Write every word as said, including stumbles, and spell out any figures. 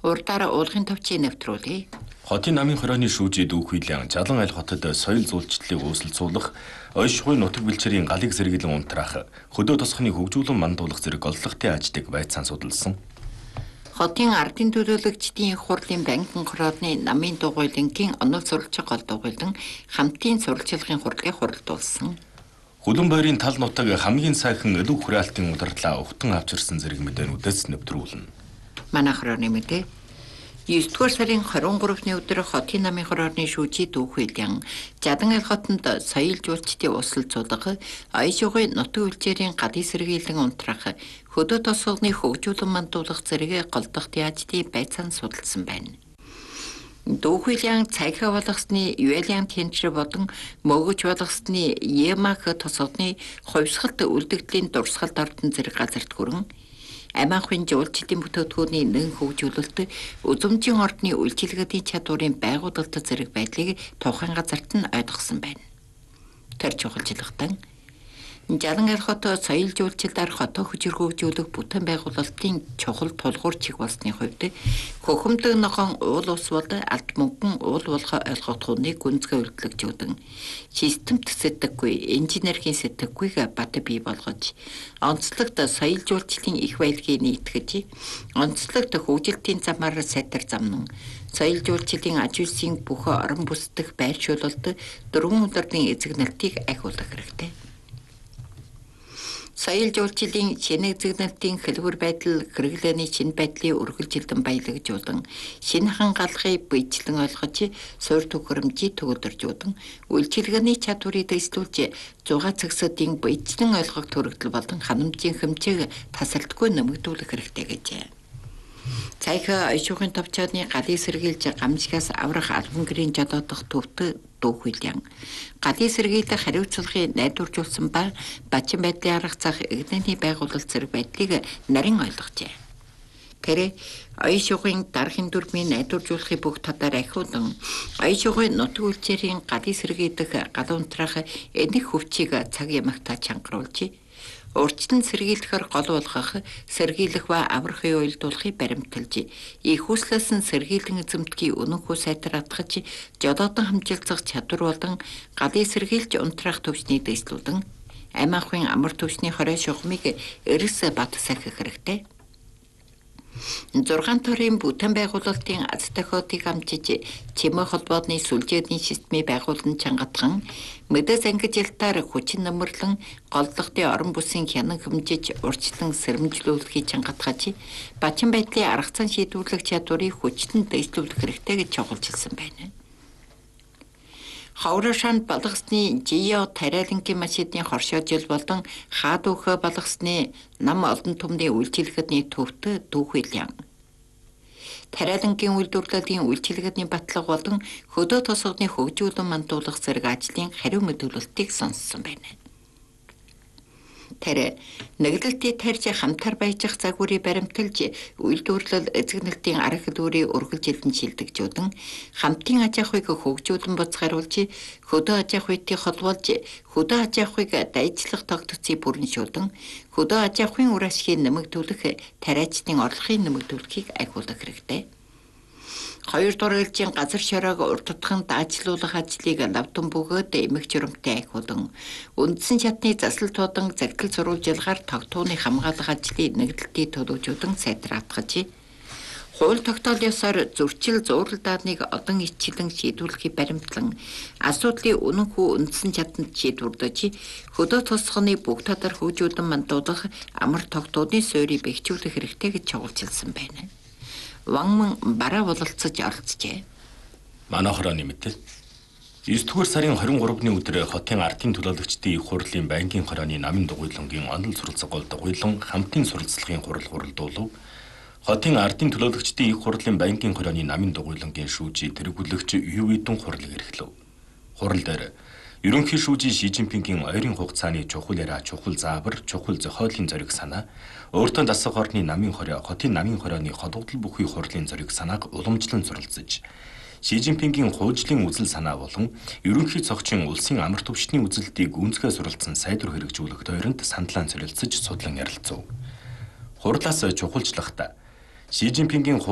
Урдаар уулгын товчийг нэвтрүүлье. Хотын намын хорооны шүүжид Дүүхийлэн Жалан айл хотод соёл зуулчлалыг uusilsuulах, ойшгүй нутаг бэлчээрийн галыг сэргийлэн унтраах, хөдөө тосхны хөгжүүлэн мандуулах зэрэг олдлагын ажлыг байцаан судалсан. Хотын ардын төлөөлөгчдийн их хурлын банкн хорооны намын дугуйлангийн онол сурвалжиг гол дугуйлан хамтын сурвалжлагын хурлыг хуралдуулсан. Хүлэн бойрын тал нутаг хамгийн сайхан элүү хураалтын удирдлаа ухтан авчирсан зэрэг мэдээнүүдээс нэвтрүүлнэ. Манай хорооны мэдээ есдүгээр сарын хорин гуравны өдөр хотын намын хорооны шүүжид Дүүхийлэн Жалан айл хотод соёл жуулчдын уулзалцуулах, ойшгүй нутаг үлчээрийн гадыг сэргийлэн унтраах, хөдөө тосгоны хөгжүүлэн мандуулах зэрэг голдохын ажлыг байцаан судалсан байна. Дүүхийлэн цагаа болгосны Юэлиан тэнцэр болон мөгөж болгосны Емах тосгоны хувьсгалт үлдэгдлийн дурсгалд ордон зэрэг газарт хүрэн Амаахын жуулчдын бүтээгдэхүүний нэн хөгжүүлэлт, үзмжийн ордны үйлчилгээний чадварын байгуулалт зэрэг байдлыг тухайн газарт нь ойлгосон байна. Тэр чухалчлагтан Жалан айл хот соёл жуулчлалаар хотоо хүчирхүүжүүлэх бүтээн байгуулалтын чухал тулгуур чиг болсны хувьд хөхөмдөг ногоон уул ус бол алт мөнгөн уул болгоо ойлгох тухны гүнзгий үйлдэлгчүүдэн системт сэтгэхгүй инженерийн сэтгэхүйг бат бий болгож онцлогт соёл жуулчлалын их баялагийг нийтгэж онцлогт хөгжилтийн замаар сайтар замнан соёл жуулчлалын аж үйлсийн бүх орон бүсдэх байршуулалт дөрвөн удирдын эзэгнэлтийг ахиулах хэрэгтэй. Соёл жуулчлалын шинэ эзэгнэлтийн хэлбэр байдал хэрэглээний шинэ байдлыг үргэлжилдэн баялагжуулан шинэ хангалахыг биечлэн ойлгож суурь төхөөрөмжийг төгөлдржүүлэн үйлчилгээний чадварыг дэвшлүүлж зугаа цагсуудын биечлэн ойлгох төрөгдөл болон ханамжийн хэмжээг тасралтгүй нэмэгдүүлэх хэрэгтэй гэжээ. Цайха ойшуугийн товчооны галыг сэргийлж гамшигаас аврах албан гэрийн жолоодох төвд Дүүхийлэн галыг сэргийлэх хариуцлагыг найдваржуулсан ба бачин байдлын арга зах эгнээний байгуулалт зэрэг байдлыг нарийн ойлгожээ. Тэр ойшуугийн дарахын дүрмийн найдваржуулахыг бүх татаар ахиулан ойшуугийн нутаг үлчээрийн галыг сэргийлэх гал унтраах энийг хөвчийг цаг ямагтаа чангаруулж урьдчилан сэргийлэхээр гол болгох, сэргийлэх ба аврахын уйлдуулахыг баримталж, их хүслээс нь сэргийлэн эзэмдгийн үнэнхүү сайтар атгаж, жолоодон хамжилцах чадвар болон галыг сэргийлж унтраах төвчнийг дэвшлүүлэн, Амаахын амар төвчний хорой шугамыг эрс бат сахих хэрэгтэй. зургаан төрийн бүтээн байгуулалтын аз тохиолдлыг хамжиж чимээ холбооны сүлжээний системийг байгуулан чангатхан мэдээс ангижилтаар хүчин нэмэрлэн голдлогын орон бүсийн хянан хэмжиж урьдчилан сэрэмжлүүлэхийг чангатгаж бачин байдлын арга зам шийдвэрлэх чадварыг хүчтэн дэвшлүүлэх хэрэгтэй гэж чухалчилсан байна. Ховрашаанд балгасны жио тариалангийн машины хоршоожил болон хаад өөхө балгасны нам олон түмний үйлчилгээний төвд Дүүхийлэн тариалангийн үйлдвэрлэлийн үйлчилгээний батлага болон хөдөө тосгоны хөгжүүлэн мандуулах зэрэг ажлын хариу мэдүүлэлтийг сонссон байна. Тэр нэглэлтийг тарьж хамтар баяжих загварыг баримталж үйлдвэрлэл эзэгнэлтийн арга хэлбэрийг үргэлжилэн шилдэгжүүлэн хамтын аж ахуйг хөгжүүлэн боцгааруулж хөдөө аж ахуйтай холбоолж хөдөө аж ахуйг дайжлах тогтцыг бүрэншүүлэн хөдөө аж ахуйн үр ашгийг нэмэгдүүлэх тариачдын орлогын нэмэгдүүлэхийг ахиулах хэрэгтэй. Хоёрдугаар ээлжийн газар шороог урддахын даажлуулах ажлыг лавдан бөгөөд эмх журамтай ахиулан үндсэн шатны засал туудан загтал сурвалжилгаар тогтооны хамгаалах ажлыг нэгдэлтийг төлөвлөжүүлэн сайтраатгаж хууль тогтоол ёсоор зөрчил зуурал дааныг одон ичилэн шийдвэрлэхийг баримтлан асуудлыг үнэнхүү үндсэн чаданд шийдвэрлэж хөдөө тосгоны бүх талаар хөгжүүлэн мандуулах амар тогтоодны суурийг бэхжүүлэх хэрэгтэй гэж чухалчилсан байна. Ванман бараа бололцож оролцжээ. Манай хорооны мэдээ. есдүгээр сарын хорин гуравны өдөр хотын ардын төлөөлөгчдийн их хурлын банкын хорооны намын дугуйлангийн онол суралцах гол дугуйлан хамтын суралцлагын хурал хуралдуулав. Хотын ардын төлөөлөгчдийн их хурлын банкын хорооны намын дугуйлангийн шүүжий тэргүүлэгч Юу Идун хурлыг эрхлэв. Хурал дээр ерөнхий шүүжий Ши Жинпингийн ойрын хугацааны чухал яриа, чухал заавар, чухал зохиолын зориг санаа, өөртөө дасах орны намын хороо, хотын намын хорооны холбогдол бүхий хурлын зориг санааг уламжлан суралцж, Ши Жинпингийн хуучлын үзэл санаа болон ерөнхий цогчийн улсын амар төвчний үзэлтийг гүнзгий суралцсан сайдвар хэрэгжүүлэх тойронд сандлаан солилцож судлан ярилцав. Хурлаас чухалчлахта Ши Жинпингийн